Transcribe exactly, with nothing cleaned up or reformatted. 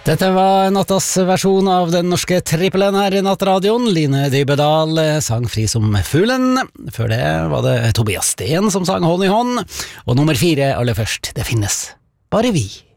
Dette var Nattas versjon av den norske trippelen her i Nattradioen. Line Dybedal sang Fri som fuglen. Før det var det Tobias Sten som sang Hånd i hånd. Og nummer fire aller først, Det finnes bare vi.